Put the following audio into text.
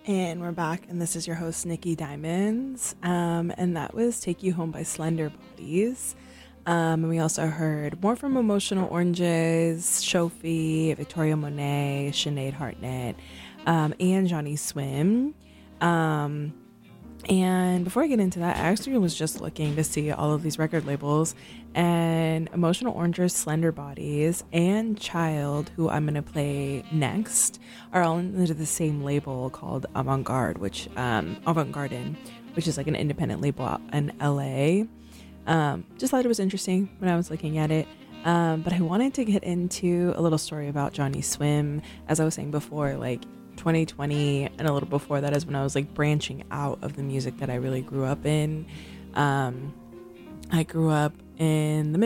And we're back, and this is your host, Nikki Diamonds. And that was Take You Home by Slender Bodies. And we also heard more from Emotional Oranges, Shofi, Victoria Monet, Sinead Hartnett, and Johnny Swim. And before I get into that, I actually was just looking to see all of these record labels, and Emotional Oranges, Slender Bodies, and Child, who I'm going to play next, are all under the same label called Avant-Garde, Avant-Garden, which is like an independent label in LA. Just thought it was interesting when I was looking at it. But I wanted to get into a little story about Johnny Swim. As I was saying before, like 2020 and a little before that is when I was like branching out of the music that I really grew up in. I grew up in the